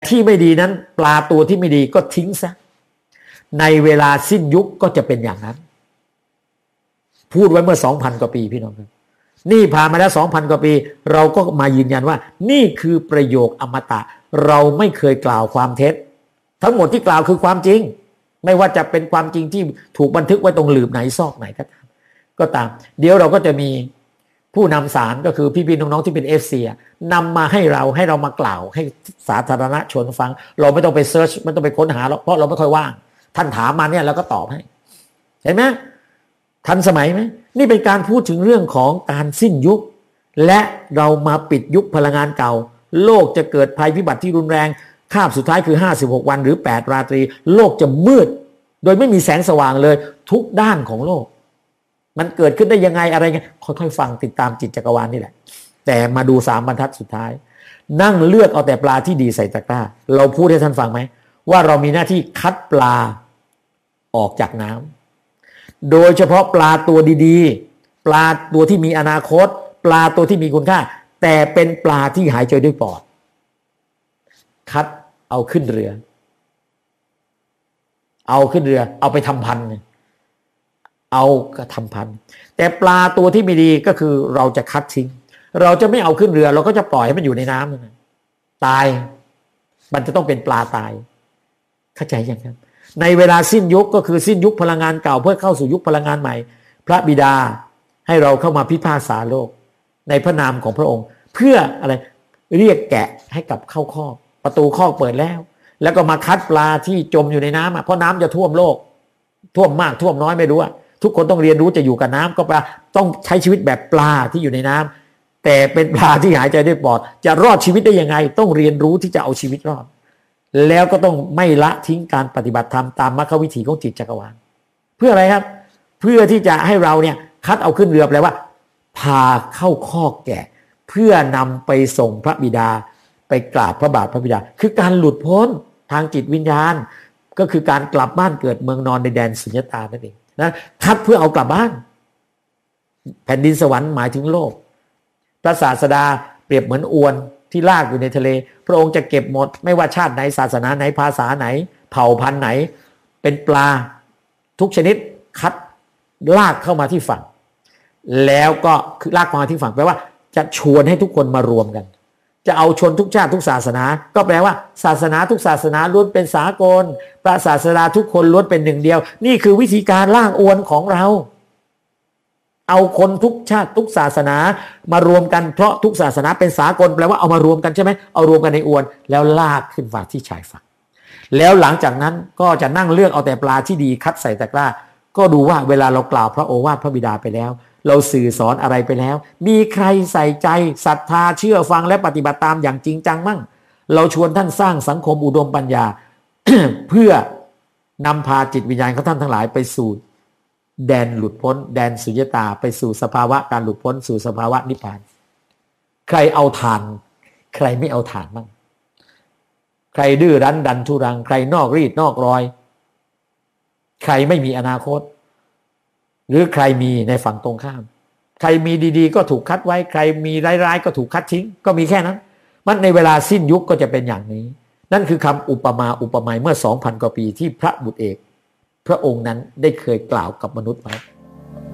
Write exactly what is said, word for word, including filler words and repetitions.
ที่ไม่ดีนั้นปลาตัวที่ไม่ดีก็ทิ้งซะในเวลาสิ้นยุคก็จะเป็นอย่างนั้นพูดไว้เมื่อ สองพัน กว่าปีพี่น้องครับนี่ผ่านมาแล้ว สองพัน กว่าปีเราก็มายืนยันว่านี่คือประโยคอมตะเราไม่เคยกล่าวความเท็จทั้งหมดที่กล่าวคือความจริงไม่ว่าจะเป็นความจริงที่ถูกบันทึกไว้ตรงหลืบไหนซอกไหนก็ตามก็ตามเดี๋ยวเราก็จะมีผู้นำสารก็คือพี่ๆน้องๆที่เป็น เอฟ ซี นำมาให้เราให้เรามากล่าวให้สาธารณชนฟังเราไม่ต้องไปเซิร์ชไม่ต้องไปค้นหาหรอกเพราะเราไม่ค่อยว่างท่านถามมาเนี่ยเราก็ตอบให้เห็นไหมทันสมัยไหมนี่เป็นการพูดถึงเรื่องของการสิ้นยุคและเรามาปิดยุคพลังงานเก่าโลกจะเกิดภัยพิบัติที่รุนแรงคาบสุดท้ายคือห้าสิบหกวันหรือแปดราตรีโลกจะมืดโดยไม่มีแสงสว่างเลยทุกด้านของโลกมันเกิดขึ้นได้ยังไงอะไรเงี้ยค่อยๆฟังติดตามจิตจักรวาลนี่แหละแต่มาดูสามบรรทัดสุดท้ายนั่งเลือกเอาแต่ปลาที่ดีใส่ตะกร้าเราพูดให้ท่านฟังไหมว่าเรามีหน้าที่คัดปลาออกจากน้ำโดยเฉพาะปลาตัวดีๆปลาตัวที่มีอนาคตปลาตัวที่มีคุณค่าแต่เป็นปลาที่หายใจด้วยปอดคัดเอาขึ้นเรือเอาขึ้นเรือเอาไปทำพันธุ์เอาก็ทำพันธุ์แต่ปลาตัวที่ไม่ดีก็คือเราจะคัดทิ้งเราจะไม่เอาขึ้นเรือเราก็จะปล่อยให้มันอยู่ในน้ำตายมันจะต้องเป็นปลาตายเข้าใจยังครับในเวลาสิ้นยุคก็คือสิ้นยุคพลังงานเก่าเพื่อเข้าสู่ยุคพลังงานใหม่พระบิดาให้เราเข้ามาพิพากษาโลกในพระนามของพระองค์เพื่ออะไรเรียกแกะให้กลับเข้าคอกประตูคอกเปิดแล้วแล้วก็มาคัดปลาที่จมอยู่ในน้ำเพราะน้ำจะท่วมโลกท่วมมากท่วมน้อยไม่รู้อะทุกคนต้องเรียนรู้จะอยู่กับน้ำก็ปลาต้องใช้ชีวิตแบบปลาที่อยู่ในน้ำแต่เป็นปลาที่หายใจด้วยปอดจะรอดชีวิตได้ยังไงต้องเรียนรู้ที่จะเอาชีวิตรอดแล้วก็ต้องไม่ละทิ้งการปฏิบัติธรรมตามมรรควิถีของจิตจักรวาลเพื่ออะไรครับเพื่อที่จะให้เราเนี่ยคัดเอาขึ้นเรือแปลว่าพาเข้าคอกแกะเพื่อนำไปส่งพระบิดาไปกราบพระบาทพระบิดาคือการหลุดพ้นทางจิตวิญญาณก็คือการกลับบ้านเกิดเมืองนอนในแดนสุญญตานั่นเองนะคัดเพื่อเอากลับบ้านแผ่นดินสวรรค์หมายถึงโลกพระศาสดาเปรียบเหมือนอวนที่ลากอยู่ในทะเลพระองค์จะเก็บหมดไม่ว่าชาติไหนศาสนาไหนภาษาไหนเผ่าพันธุ์ไหนเป็นปลาทุกชนิดคัดลากเข้ามาที่ฝั่งแล้วก็คือลากมาที่ฝั่งแปลว่าจะชวนให้ทุกคนมารวมกันจะเอาชนทุกชาติทุกศาสนาก็แปลว่าศาสนาทุกศาสนาล้วนเป็นสากลพระศาสดาทุกคนล้วนเป็นหนึ่งเดียวนี่คือวิธีการลากอวนของเราเอาคนทุกชาติทุกศาสนามารวมกันเพราะทุกศาสนาเป็นสากลแปลว่าเอามารวมกันใช่ไหมเอารวมกันในอวนแล้วลากขึ้นฝั่งที่ชายฝั่งแล้วหลังจากนั้นก็จะนั่งเลือกเอาแต่ปลาที่ดีคัดใส่ตะกร้าก็ดูว่าเวลาเรากล่าวพระโอวาทพระบิดาไปแล้วเราสื่อสอนอะไรไปแล้วมีใครใส่ใจศรัทธาเชื่อฟังและปฏิบัติตามอย่างจริงจังมั่งเราชวนท่านสร้างสังคมอุดมปัญญา เพื่อนำพาจิตวิญญาณของท่านทั้งหลายไปสู่แดนหลุดพ้นแดนสุญญตาไปสู่สภาวะการหลุดพ้นสู่สภาวะนิพพานใครเอาทานใครไม่เอาทานมั่งใครดื้อรั้นดันทุรังใครนอกรีดนอกรอยใครไม่มีอนาคตหรือใครมีในฝั่งตรงข้ามใครมีดีๆก็ถูกคัดไว้ใครมีร้ายๆก็ถูกคัดทิ้งก็มีแค่นั้นมันในเวลาสิ้นยุคก็จะเป็นอย่างนี้นั่นคือคำอุปมาอุปไมยเมื่อ สองพัน กว่าปีที่พระบุตรเอกพระองค์นั้นได้เคยกล่าวกับมนุษย์ไว้